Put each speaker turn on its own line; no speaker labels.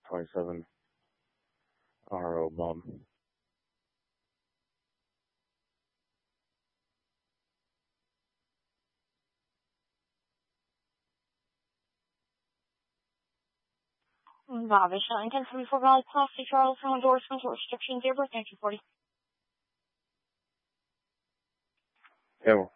27 RO Bum.
Bobby Shilling, 1074 Valley Policy, Charles, no endorsements or restrictions, your birthday, 240.
Yeah, well.